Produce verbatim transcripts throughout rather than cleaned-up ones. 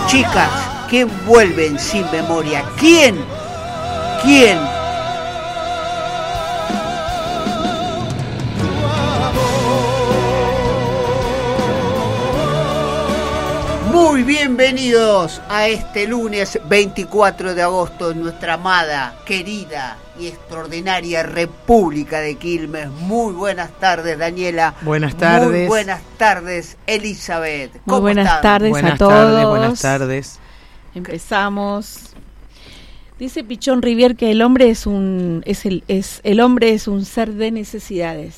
Chicas, ¿quién vuelven sin memoria? ¿Quién? ¿Quién? Muy bienvenidos a este lunes veinticuatro de agosto en nuestra amada, querida y extraordinaria República de Quilmes. Muy buenas tardes, Daniela. Buenas tardes. Muy buenas tardes, Elizabeth. ¿Cómo Muy buenas están? tardes buenas a todos. Tardes, buenas tardes. Empezamos. Dice Pichón Rivier que el hombre es un es el es el hombre es un ser de necesidades.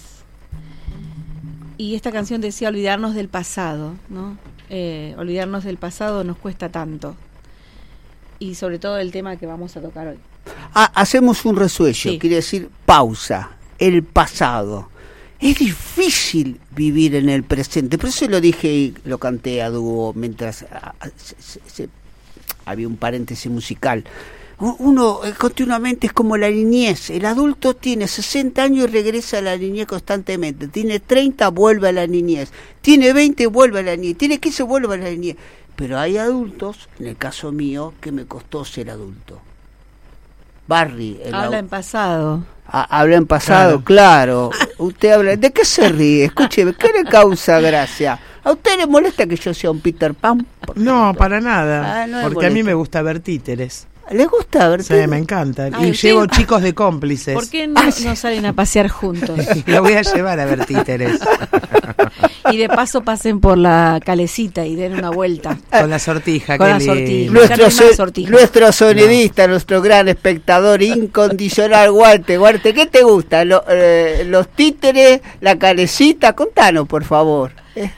Y esta canción decía olvidarnos del pasado, ¿no? Eh, olvidarnos del pasado nos cuesta tanto. Y sobre todo el tema que vamos a tocar hoy. Ah, hacemos un resuello, sí. Quiere decir pausa, el pasado. Es difícil vivir en el presente, por eso lo dije y lo canté a dúo mientras a, a, se, se, había un paréntesis musical. Uno eh, continuamente es como la niñez. El adulto tiene sesenta años y regresa a la niñez constantemente. Tiene treinta, vuelve a la niñez. Tiene veinte, vuelve a la niñez. Tiene quince, vuelve a la niñez. Pero hay adultos, en el caso mío, que me costó ser adulto. Barry. Habla ad... en pasado. Ah, habla en pasado, claro. claro. Usted habla... ¿De qué se ríe? Escúcheme, ¿qué le causa gracia? ¿A usted le molesta que yo sea un Peter Pan? No, para nada. Ah, no porque a mí me gusta ver títeres. ¿Les gusta ver? Sí, me encantan. Ay, y usted... llevo chicos de cómplices. ¿Por qué no, ah, sí. no salen a pasear juntos? Lo voy a llevar a ver títeres. Y de paso pasen por la calecita y den una vuelta. Con la sortija. Con la sortija. Nuestro, so, sortija. nuestro sonidista, no. nuestro gran espectador incondicional, Walter. Walter, ¿qué te gusta? Lo, eh, los títeres, la calecita. Contanos, por favor.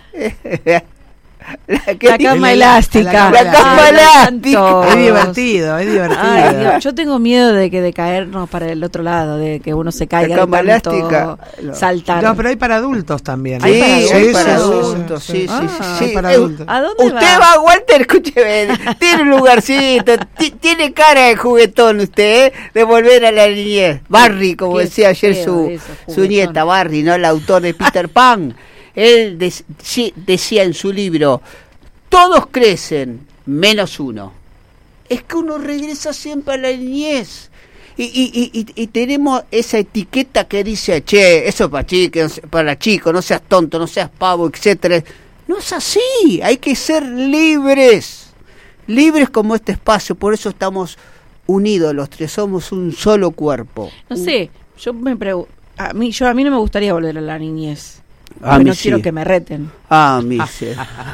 La, la cama elástica. La, la cama elástica. Es divertido, es divertido. Ay, Dios, yo tengo miedo de que de caernos para el otro lado, de que uno se caiga. La cama elástica. No. Saltar. No, pero hay para adultos también. Sí, hay para, hay sí, para sí, adultos. Sí, sí, ah, sí. sí, sí. Para adultos. ¿A dónde usted va? va, Walter, escúcheme. Tiene un lugarcito. Tiene cara de juguetón usted, ¿eh? De volver a la niñez. Barry, como Qué decía ayer su, eso, su nieta, Barry, ¿no? El autor de Peter Pan. Él de, sí, decía en su libro: todos crecen, menos uno. Es que uno regresa siempre a la niñez. Y, y, y, y tenemos esa etiqueta que dice, che, eso es para chicos, para chicos, no seas tonto, no seas pavo, etcétera. No es así, hay que ser libres. Libres como este espacio, por eso estamos unidos los tres, somos un solo cuerpo. No sé, yo me pregunto, a mí, yo, a mí no me gustaría volver a la niñez. A no sí. quiero que me reten. Ah, a mí sí.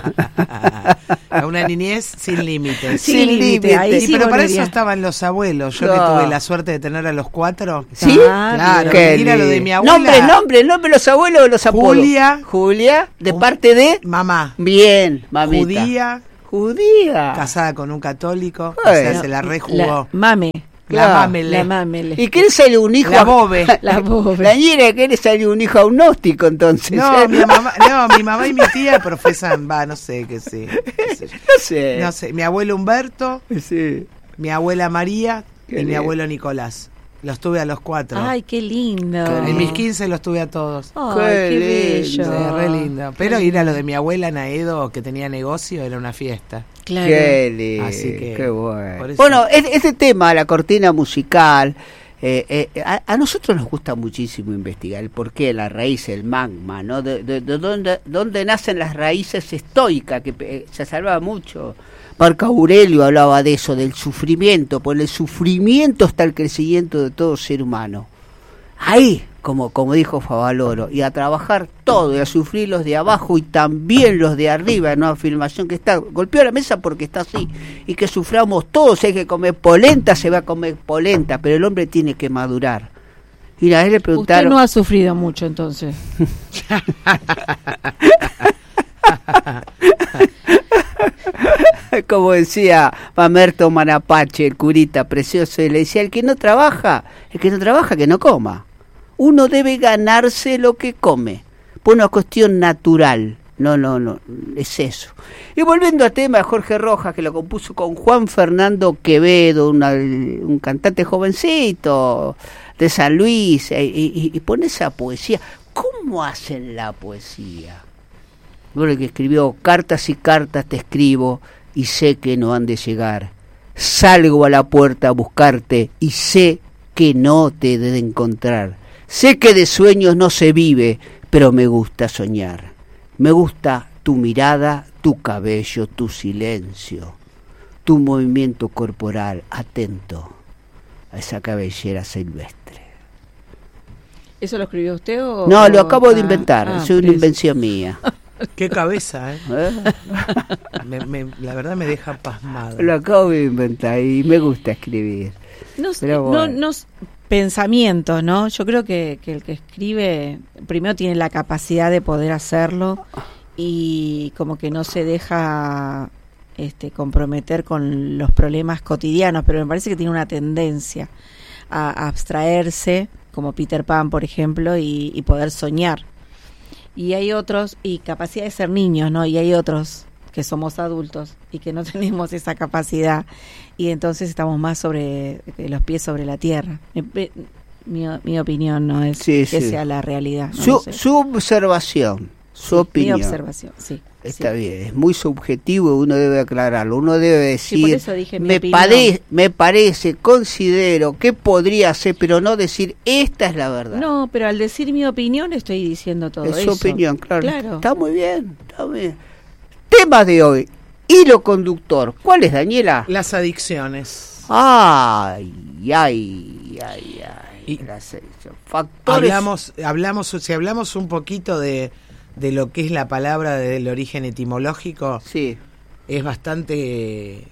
A una niñez sin límites. Sin, sin límite. Ahí sí, pero para eso estaban los abuelos. Yo no. que tuve la suerte de tener a los cuatro. ¿Sí? Claro. Mira lo de mi abuela. Nombre, nombre, nombre, los abuelos o los apodos. Julia. Julia, de parte de... Mamá. Bien, mamita. Judía. Judía. Casada con un católico. Bueno, o sea, se la rejugó. La, mame. La claro, mamele. La mamele. ¿Y qué le salió un hijo? La bobe. La bobe. La niña, ¿qué le salió un hijo agnóstico entonces? No, ¿eh? mi mamá, no, mi mamá y mi tía profesan, va, no sé, qué sé. Qué sé no sé. No sé, mi abuelo Humberto, sí. mi abuela María qué y lindo. mi abuelo Nicolás. Los tuve a los cuatro. Ay, qué lindo. En mis quince los tuve a todos. Ay, qué, qué bello. Sí, re lindo. Pero ir a lo de mi abuela Naedo, que tenía negocio, era una fiesta. Claro. Qué lindo. Así que, qué bueno. Bueno, este tema, la cortina musical, eh, eh, a, a nosotros nos gusta muchísimo investigar el porqué, la raíz, el magma, ¿no? De, de, de dónde, dónde nacen las raíces estoicas, que eh, se salvaba mucho. Marco Aurelio hablaba de eso, del sufrimiento. Por el sufrimiento está el crecimiento de todo ser humano. Ahí, como, como dijo Favaloro, y a trabajar todo, y a sufrir los de abajo y también los de arriba, en una afirmación que está, golpeó la mesa porque está así, y que suframos todos. Hay que comer polenta, se va a comer polenta, pero el hombre tiene que madurar. Y a él le preguntaron... Usted no ha sufrido mucho, entonces. Como decía Mamerto Manapache, el curita precioso, y le decía: el que no trabaja, el que no trabaja, que no coma. Uno debe ganarse lo que come, por una cuestión natural. No, no, no, es eso. Y volviendo al tema de Jorge Rojas, que lo compuso con Juan Fernando Quevedo, una, un cantante jovencito de San Luis, y, y, y pone esa poesía. ¿Cómo hacen la poesía? Bueno, el que escribió Cartas y cartas te escribo, y sé que no han de llegar. Salgo a la puerta a buscarte y sé que no te he de encontrar. Sé que de sueños no se vive, pero me gusta soñar. Me gusta tu mirada, tu cabello, tu silencio, tu movimiento corporal atento a esa cabellera silvestre. ¿Eso lo escribió usted o...? No, lo acabo ah, de inventar, ah, es una invención mía. Qué cabeza, ¿eh? ¿Eh? Me, me, la verdad me deja pasmado. Lo acabo de inventar y me gusta escribir. No, Pero bueno. no, no, pensamientos, ¿no? Yo creo que, que el que escribe primero tiene la capacidad de poder hacerlo y como que no se deja este, comprometer con los problemas cotidianos, pero me parece que tiene una tendencia a, a abstraerse, como Peter Pan, por ejemplo, y, y poder soñar. Y hay otros, y capacidad de ser niños, ¿no? Y hay otros que somos adultos y que no tenemos esa capacidad y entonces estamos más sobre los pies sobre la tierra. Mi, mi opinión no es sí, que sí. sea la realidad. No su, sé. su observación, su sí, opinión. Mi observación, sí. Está sí. bien, es muy subjetivo, uno debe aclararlo, uno debe decir, sí, por eso dije mi me, opinión. pare, me parece, considero que podría ser, pero no decir, esta es la verdad. No, pero al decir mi opinión estoy diciendo todo es eso. su opinión, claro. claro. Está muy bien, está muy bien. Tema de hoy, hilo conductor. ¿Cuál es, Daniela? Las adicciones. Ay, ay, ay, ay. Y las adicciones. Factores. Hablamos, hablamos, si hablamos un poquito de, de lo que es la palabra del origen etimológico, Sí. es bastante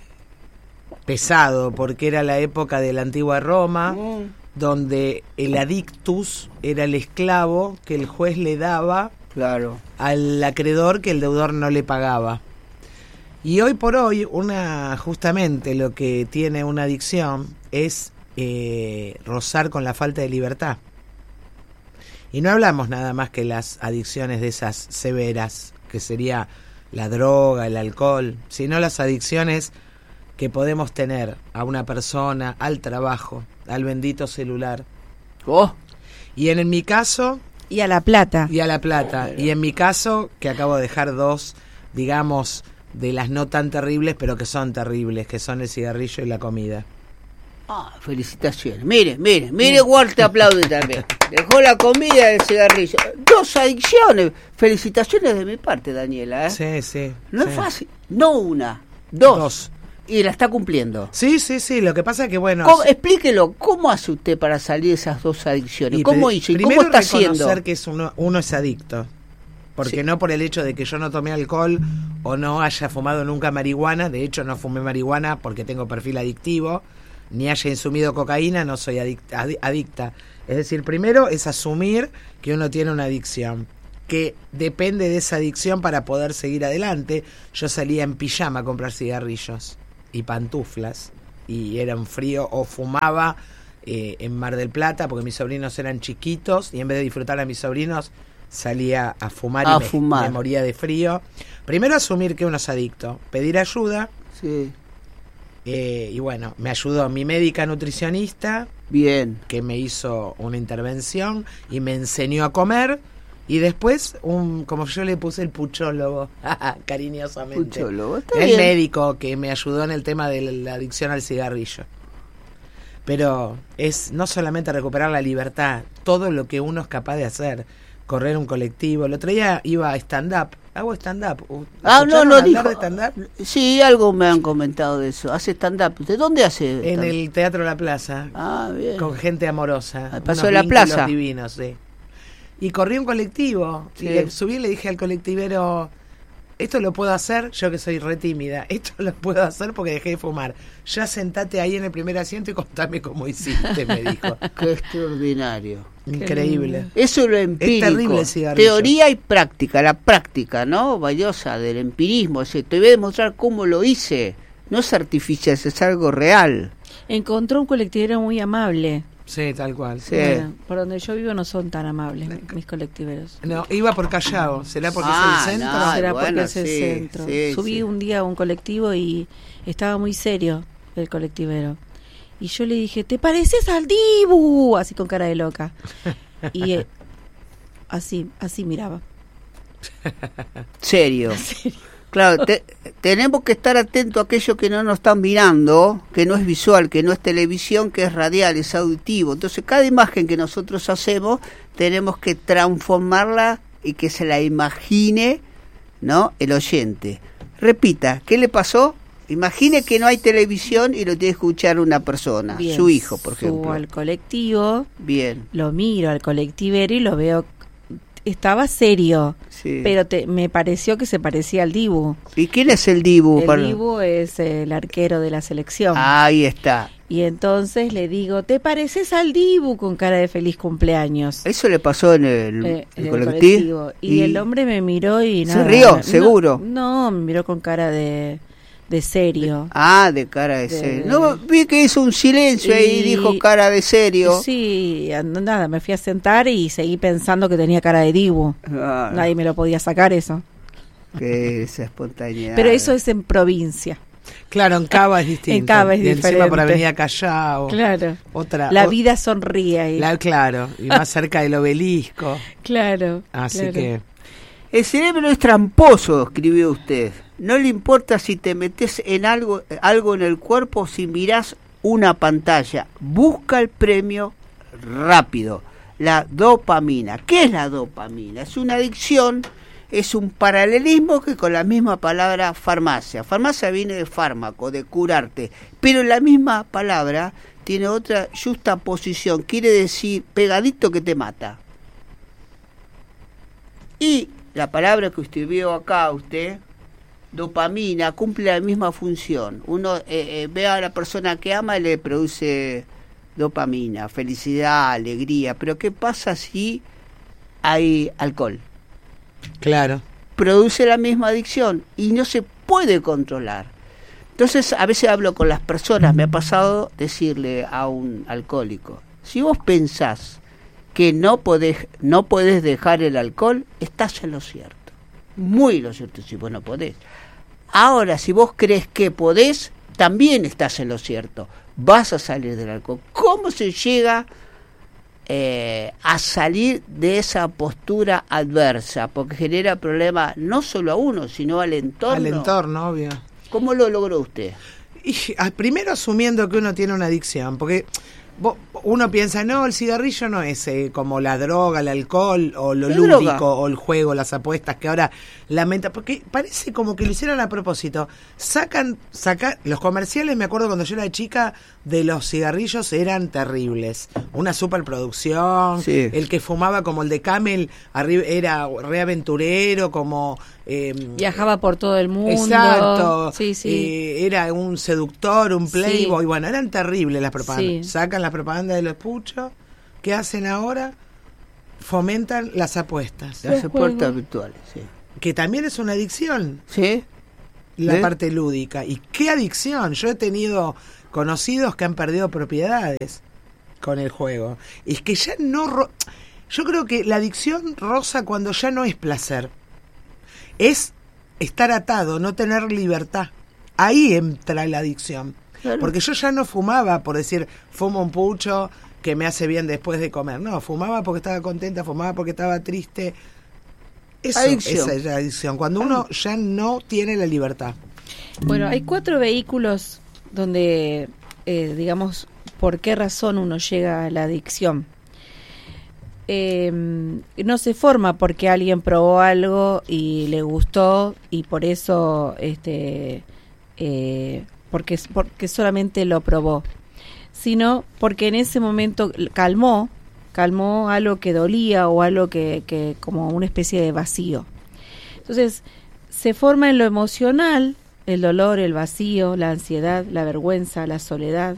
pesado, porque era la época de la antigua Roma, Mm. donde el adictus era el esclavo que el juez le daba Claro. al acreedor que el deudor no le pagaba. Y hoy por hoy, una justamente lo que tiene una adicción es eh, rozar con la falta de libertad. Y no hablamos nada más que las adicciones de esas severas, que sería la droga, el alcohol, sino las adicciones que podemos tener a una persona, al trabajo, al bendito celular. Oh. Y en, en mi caso... Y a la plata. Y a la plata. Y en mi caso, que acabo de dejar dos, digamos, de las no tan terribles, pero que son terribles, que son el cigarrillo y la comida. Ah, felicitaciones. Mire, mire, mire, Walt te aplaude también. Dejó la comida y el cigarrillo. Dos adicciones. Felicitaciones de mi parte, Daniela, ¿eh? Sí, sí. No sí. es fácil. No una, dos. Dos. Y la está cumpliendo. Sí, sí, sí. Lo que pasa es que, bueno... ¿Cómo, explíquelo, ¿cómo hace usted para salir de esas dos adicciones? y ¿Cómo pri- hizo y primero cómo está reconocer haciendo? que es uno, uno es adicto. Porque Sí. no por el hecho de que yo no tomé alcohol o no haya fumado nunca marihuana, de hecho no fumé marihuana porque tengo perfil adictivo, ni haya insumido cocaína, no soy adicta, adi- adicta. Es decir, primero es asumir que uno tiene una adicción, que depende de esa adicción para poder seguir adelante. Yo salía en pijama a comprar cigarrillos y pantuflas, y era un frío, o fumaba eh, en Mar del Plata porque mis sobrinos eran chiquitos, y en vez de disfrutar a mis sobrinos salía a fumar A y me, fumar. me moría de frío. Primero asumir que uno es adicto, pedir ayuda, Sí. eh, y bueno, me ayudó mi médica nutricionista, Bien. que me hizo una intervención y me enseñó a comer, y después, un como yo le puse el puchólogo, cariñosamente, Puchólogo, está el bien. médico que me ayudó en el tema de la adicción al cigarrillo. Pero es no solamente recuperar la libertad, todo lo que uno es capaz de hacer, correr un colectivo. El otro día iba a stand-up, hago stand-up. Ah, no, ¿Escucharon no hablar dijo. de stand-up? Sí, algo me han comentado de eso. ¿Hace stand-up? ¿De dónde hace? En stand-up? el Teatro La Plaza, Ah, bien. con gente amorosa. Al Paso unos de la vínculos Plaza. divinos, sí. Y corrí un colectivo, Sí. y le subí y le dije al colectivero, esto lo puedo hacer, yo que soy re tímida, esto lo puedo hacer porque dejé de fumar. Ya sentate ahí en el primer asiento y contame cómo hiciste, me dijo. Qué extraordinario. Increíble. Eso es lo empírico. terrible el cigarrillo. Teoría y práctica. La práctica, ¿no? Valiosa del empirismo. Es decir, te voy a demostrar cómo lo hice. No es artificial, es algo real. Encontró un colectivero muy amable. Sí, tal cual. Sí. Bueno, por donde yo vivo no son tan amables mis colectiveros. No, iba por Callao, ¿será porque Ah, es el centro? no. Será bueno, porque es el sí, centro. sí, Subí sí. un día a un colectivo y estaba muy serio el colectivero. Y yo le dije, ¿te pareces al Dibu? Así con cara de loca. Y eh, así, así miraba. Serio. Claro, te, tenemos que estar atentos a aquello que no nos están mirando, que no es visual, que no es televisión, que es radial, es auditivo. Entonces, cada imagen que nosotros hacemos, tenemos que transformarla y que se la imagine, ¿no?, el oyente. Repita, ¿qué le pasó? Imagine que no hay televisión y lo tiene que escuchar una persona, Bien, su hijo, por ejemplo. Subo al colectivo, Bien. Lo miro al colectivero y lo veo, estaba serio, sí. pero te, me pareció que se parecía al Dibu. ¿Y quién es el Dibu? El Para... Dibu es el arquero de la selección. Ahí está. Y entonces le digo, ¿te pareces al Dibu con cara de feliz cumpleaños? Eso le pasó en el, eh, el en colectivo. colectivo. Y, y el hombre me miró y nada. ¿Se rió, seguro? No, no, me miró con cara de... de serio. Ah, de cara de, de serio. No, vi que hizo un silencio y ahí dijo cara de serio. Sí, nada, me fui a sentar y seguí pensando que tenía cara de Dibu. Ah, Nadie me lo podía sacar eso. Que esa espontaneidad. Pero eso es en provincia. Claro, en Cava es distinto. En Cava es y diferente. Encima por Avenida Callao. Claro. Otra, la o, vida sonríe ahí. La, claro, y más cerca del obelisco. Claro. Así claro. que... El cerebro es tramposo, escribió usted. No le importa si te metes en algo, algo en el cuerpo o si mirás una pantalla. Busca el premio rápido. La dopamina. ¿Qué es la dopamina? Es una adicción, es un paralelismo que con la misma palabra farmacia. Farmacia viene de fármaco, de curarte. Pero la misma palabra tiene otra justaposición. Quiere decir pegadito que te mata. Y la palabra que usted vio acá, usted, dopamina, cumple la misma función. Uno eh, eh, ve a la persona que ama y le produce dopamina, felicidad, alegría. Pero ¿qué pasa si hay alcohol? Claro. Produce la misma adicción y no se puede controlar. Entonces, a veces hablo con las personas, me ha pasado decirle a un alcohólico, si vos pensás que no podés, no podés dejar el alcohol, estás en lo cierto. Muy lo cierto, si vos no podés. Ahora, si vos crees que podés, también estás en lo cierto. Vas a salir del alcohol. ¿Cómo se llega eh, a salir de esa postura adversa? Porque genera problemas no solo a uno, sino al entorno. Al entorno, obvio. ¿Cómo lo logró usted? Y, primero asumiendo que uno tiene una adicción, porque... uno piensa, no, el cigarrillo no es eh, como la droga, el alcohol o lo lúdico droga? O el juego, las apuestas que ahora lamenta, porque parece como que lo hicieron a propósito. Sacan, sacan, los comerciales, me acuerdo cuando yo era chica, de los cigarrillos eran terribles. Una superproducción, sí. El que fumaba como el de Camel arriba, era re aventurero, como... Eh, viajaba por todo el mundo. Exacto. Sí, sí. Eh, era un seductor, un playboy. Sí. Bueno, eran terribles las propagandas. Sí. Sacan la propaganda de los puchos. ¿Qué hacen ahora? Fomentan las apuestas. Las apuestas virtuales, sí. Que también es una adicción. Sí. La ¿Eh? parte lúdica. ¿Y qué adicción? Yo he tenido conocidos que han perdido propiedades con el juego. Y es que ya no... Ro- Yo creo que la adicción roza cuando ya no es placer. Es estar atado, no tener libertad. Ahí entra la adicción. Claro. Porque yo ya no fumaba por decir, fumo un pucho que me hace bien después de comer. No, fumaba porque estaba contenta, fumaba porque estaba triste. Eso, esa es la adicción. Cuando uno ya no tiene la libertad. Bueno, hay cuatro vehículos donde, eh, digamos, por qué razón uno llega a la adicción. Eh, no se forma porque alguien probó algo y le gustó y por eso este eh, porque porque solamente lo probó, sino porque en ese momento calmó calmó algo que dolía o algo que, que como una especie de vacío. Entonces se forma en lo emocional el dolor, el vacío, la ansiedad, la vergüenza, la soledad.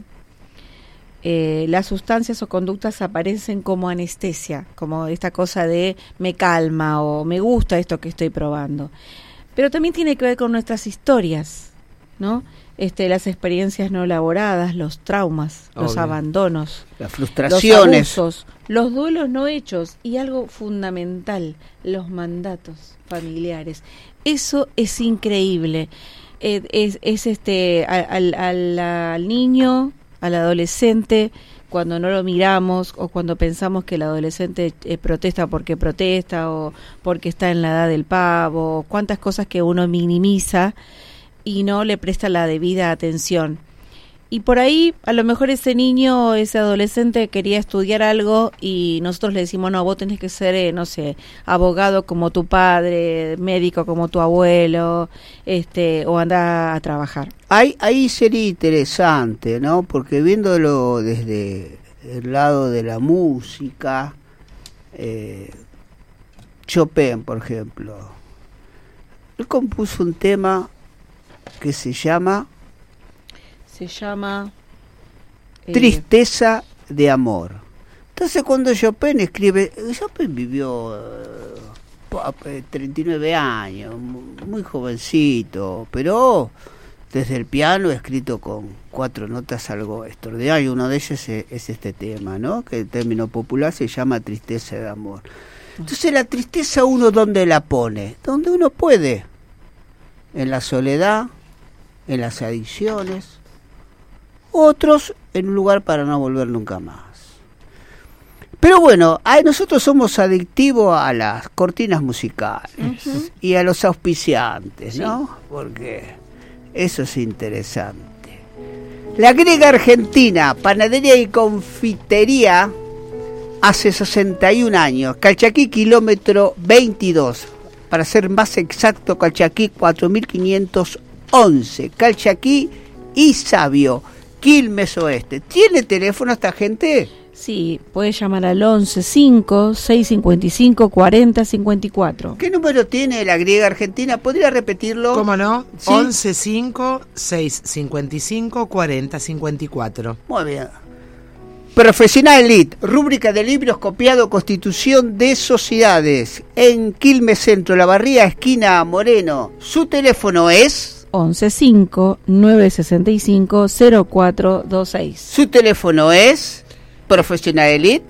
Eh, las sustancias o conductas aparecen como anestesia, como esta cosa de me calma o me gusta esto que estoy probando. Pero también tiene que ver con nuestras historias, ¿no? Este, las experiencias no elaboradas, los traumas, Obvio. Los abandonos, las frustraciones, los abusos, los duelos no hechos y algo fundamental, los mandatos familiares. Eso es increíble. Eh, es, es este al, al, al niño, al adolescente cuando no lo miramos o cuando pensamos que el adolescente eh, protesta porque protesta o porque está en la edad del pavo, cuántas cosas que uno minimiza y no le presta la debida atención. Y por ahí, a lo mejor ese niño, ese adolescente quería estudiar algo y nosotros le decimos, no, vos tenés que ser, eh, no sé, abogado como tu padre, médico como tu abuelo, este, o anda a trabajar. Ahí, ahí sería interesante, ¿no? Porque viéndolo desde el lado de la música, eh, Chopin, por ejemplo, él compuso un tema que se llama... Se llama... Eh, Tristeza de amor. Entonces cuando Chopin escribe... Chopin vivió eh, treinta y nueve años, muy jovencito, pero desde el piano escrito con cuatro notas algo extraordinario. Uno de ellos es, es este tema, ¿no? Que el término popular se llama tristeza de amor. Entonces la tristeza uno ¿dónde la pone? Donde uno puede. En la soledad, en las adicciones, otros en un lugar para no volver nunca más. Pero bueno, ay, nosotros somos adictivos a las cortinas musicales uh-huh. y a los auspiciantes, sí. ¿no? Porque eso es interesante. La Griega Argentina, panadería y confitería, hace sesenta y un años, Calchaquí, kilómetro veintidós. Para ser más exacto, Calchaquí cuatro mil quinientos once. Calchaquí y Sabio, Quilmes Oeste. ¿Tiene teléfono esta gente? Sí, puede llamar al once cinco, seis cincuenta y cinco, cuarenta cincuenta y cuatro. ¿Qué número tiene la Griega Argentina? ¿Podría repetirlo? ¿Cómo no? ¿Sí? once cinco, seis cincuenta y cinco, cuarenta cincuenta y cuatro. Muy bien. Profesional Elite, rúbrica de libros copiado, Constitución de Sociedades, en Quilmes Centro, La Barría, esquina Moreno. Su teléfono es... once cinco, nueve sesenta y cinco, cero cuatro dos seis. Su teléfono es... Profesional Elite.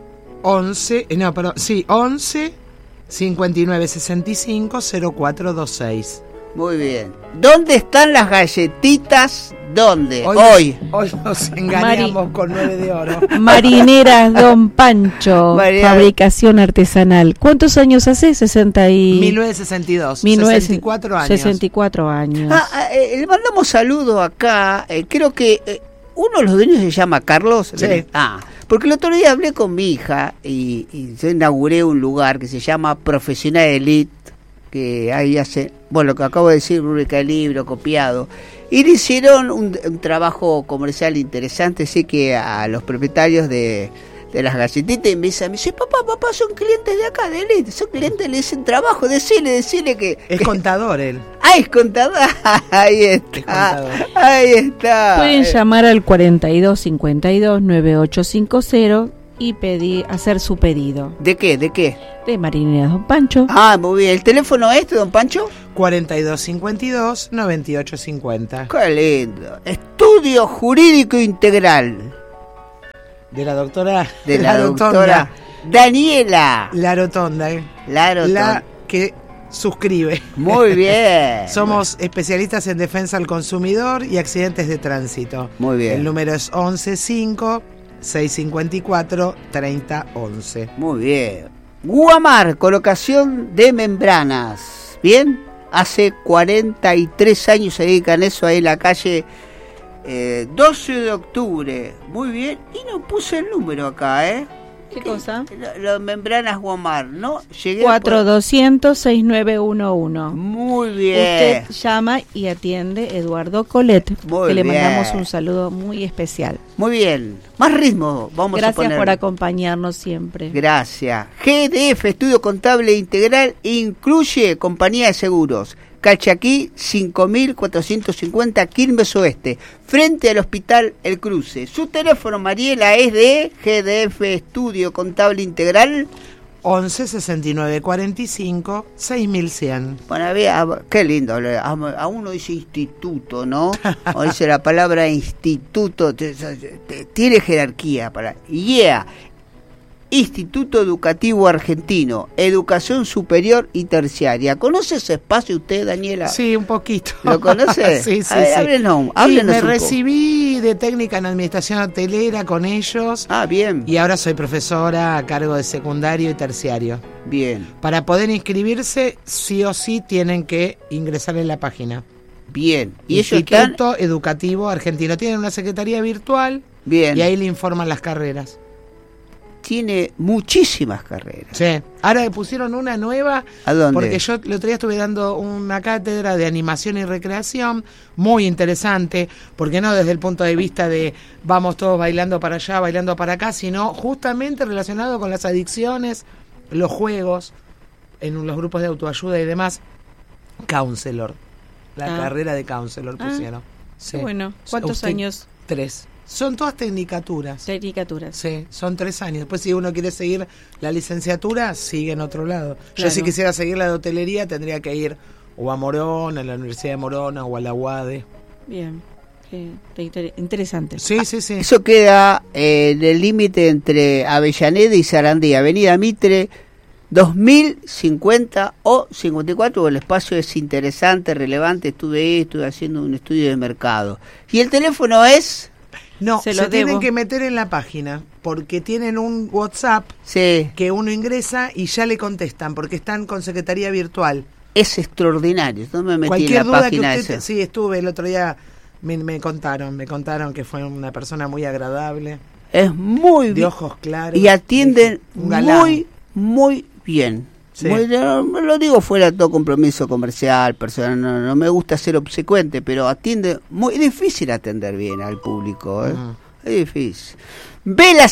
once, no, perdón, sí, once, cincuenta y nueve, sesenta y cinco, cero cuatro dos seis. Muy bien. ¿Dónde están las galletitas? ¿Dónde? Hoy. Hoy, Hoy nos engañamos Mari- con nueve de oro. Marineras Don Pancho, María. Fabricación artesanal. ¿Cuántos años hace? sesenta y... mil novecientos sesenta y dos, sesenta y cuatro años. sesenta y cuatro años. Ah, eh, le mandamos saludos acá. Eh, creo que eh, uno de los dueños se llama Carlos. Sí. Ah, porque el otro día hablé con mi hija y, y yo inauguré un lugar que se llama Profesional Elite, que ahí hace, bueno, lo que acabo de decir, rúbrica de libro, copiado, y le hicieron un, un trabajo comercial interesante, sé que a los propietarios de, de las galletitas, y me dice, me dice, papá, papá, son clientes de acá, de Elite, son clientes, le dicen trabajo, decile, decile que... Es que, contador él. Ah, es contador, ahí está, ahí está. Pueden eh. llamar al cuarenta y dos cincuenta y dos, noventa y ocho cincuenta y pedir, hacer su pedido. ¿De qué? ¿De qué? De Marineras Don Pancho. Ah, muy bien. ¿El teléfono es, Don Pancho? cuarenta y dos cincuenta y dos, noventa y ocho cincuenta. Qué lindo. Estudio Jurídico Integral. De la doctora... De la, la doctora Daniela. La Rotonda. Eh. La Rotonda. La que suscribe. Muy bien. Somos especialistas en defensa al consumidor y accidentes de tránsito. Muy bien. El número es once cinco, seis cincuenta y cuatro, treinta once. Muy bien. Guamar, colocación de membranas. Bien, hace cuarenta y tres años se dedican a eso ahí en la calle eh, doce de octubre. Muy bien, y no puse el número acá, ¿eh? ¿Qué cosa? Las membranas Guamar, ¿no? Llegué cuatro doscientos, sesenta y nueve once. Muy bien. Usted llama y atiende Eduardo Colet, muy que le bien. mandamos un saludo muy especial. Muy bien. Más ritmo, vamos Gracias a poner. Gracias por acompañarnos siempre. Gracias. G D F, Estudio Contable Integral, incluye compañía de seguros. Calchaquí, cinco mil cuatrocientos cincuenta, Quilmes Oeste, frente al Hospital El Cruce. Su teléfono, Mariela, es de G D F Estudio Contable Integral. once sesenta y nueve cuarenta y cinco, seis mil cien. Bueno, vea, qué lindo. A, a uno dice instituto, ¿no? O dice la palabra instituto, te, te, tiene jerarquía. Para, yeah. Instituto Educativo Argentino, Educación Superior y Terciaria. ¿Conoce ese espacio usted, Daniela? Sí, un poquito. ¿Lo conoce? Sí, sí, A ver, sí. Háblenos, háblenos sí, me un recibí de técnica en administración hotelera con ellos. Ah, bien. Y ahora soy profesora a cargo de secundario y terciario. Bien. Para poder inscribirse, sí o sí tienen que ingresar en la página. Bien. Y ellos Instituto están... Educativo Argentino. Tienen una secretaría virtual. Bien. Y ahí le informan las carreras. Tiene muchísimas carreras. Sí. Ahora le pusieron una nueva. ¿A dónde? Porque yo el otro día estuve dando una cátedra de animación y recreación muy interesante, porque no desde el punto de vista de vamos todos bailando para allá, bailando para acá, sino justamente relacionado con las adicciones, los juegos, en los grupos de autoayuda y demás. Counselor. La Ah. carrera de counselor pusieron. Ah, Sí. bueno. ¿Cuántos Usted- años? Tres. Son todas tecnicaturas. Tecnicaturas. Sí, son tres años. Después, si uno quiere seguir la licenciatura, sigue en otro lado. Yo, Claro. si quisiera seguir la de hotelería, tendría que ir o a Morón, a la Universidad de Morona, o a la U A D E. Bien. Eh, inter- interesante. Sí, sí, sí. Eso queda eh, en el límite entre Avellaneda y Sarandí, Avenida Mitre, dos mil cincuenta o cincuenta y cuatro. El espacio es interesante, relevante. Estuve ahí, estuve haciendo un estudio de mercado. Y el teléfono es... No, Se se, lo tienen debo. que meter en la página, porque tienen un WhatsApp Sí, que uno ingresa y ya le contestan, porque están con secretaría virtual. es extraordinario. No me metí Cualquier en la duda que página usted... esa. Sí, estuve el otro día, me, me contaron, me contaron que fue una persona muy agradable, Es muy de bien. ojos claros. Y atienden un galán. muy, muy bien. Sí. Muy- no, no lo digo fuera de todo compromiso comercial, personal, no, no me gusta ser obsecuente, pero atiende muy es difícil atender bien al público, ¿eh? Ujú. Es difícil. Velas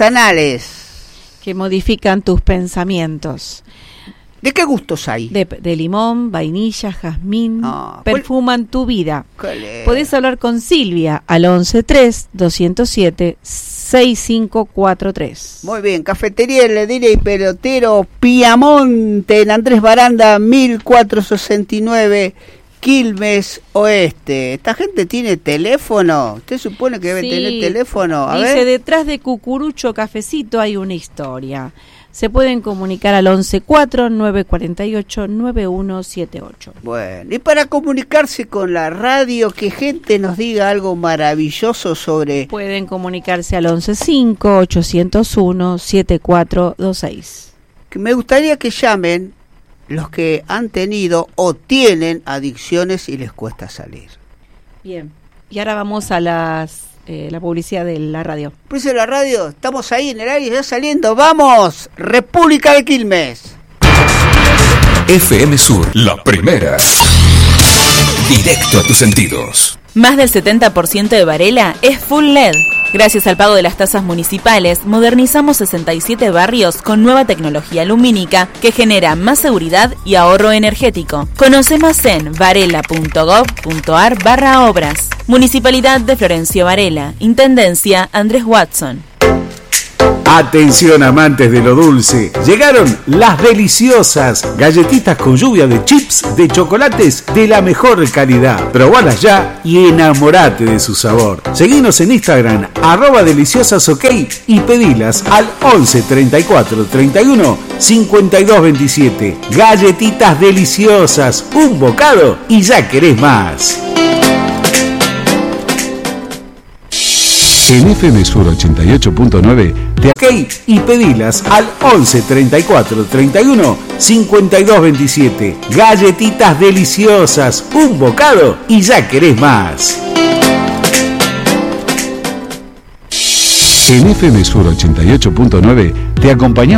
artesanales. Que modifican tus pensamientos. ¿De qué gustos hay? De, de limón, vainilla, jazmín. Ah, perfuman tu vida. ¿Cuál Podés hablar con Silvia al once tres, doscientos siete, sesenta y cinco cuarenta y tres. Muy bien, Cafetería Heladera y Pelotero Piamonte en Andrés Baranda mil cuatrocientos sesenta y nueve, Quilmes Oeste. ¿Esta gente tiene teléfono? ¿Usted supone que debe Sí, tener teléfono? A dice, ver. detrás de Cucurucho Cafecito hay una historia. Se pueden comunicar al once cuatro, nueve cuatro ocho, nueve uno siete ocho. Bueno, y para comunicarse con la radio, que gente nos diga algo maravilloso sobre... Pueden comunicarse al once cinco, ochocientos uno, setenta y cuatro veintiséis. Que me gustaría que llamen los que han tenido o tienen adicciones y les cuesta salir. Bien. Y ahora vamos a las eh, la publicidad de la radio. Precio de la radio, estamos ahí en el aire, ya saliendo. ¡Vamos! República de Quilmes. F M Sur, la primera. Directo a tus sentidos. Más del setenta por ciento de Varela es full L E D. Gracias al pago de las tasas municipales, modernizamos sesenta y siete barrios con nueva tecnología lumínica que genera más seguridad y ahorro energético. Conoce más en varela.gov.ar barra obras. Municipalidad de Florencio Varela. Intendencia Andrés Watson. Atención amantes de lo dulce, llegaron las deliciosas galletitas con lluvia de chips de chocolates de la mejor calidad. Probalas ya y enamorate de su sabor. Seguinos en Instagram, arroba deliciosasok y pedilas al once treinta y cuatro treinta y uno cincuenta y dos veintisiete. Galletitas deliciosas, un bocado y ya querés más. En F M Sur ochenta y ocho punto nueve de OK y pedilas al once treinta y cuatro treinta y uno cincuenta y dos veintisiete. Galletitas deliciosas, un bocado y ya querés más. En F M Sur ochenta y ocho punto nueve te acompañamos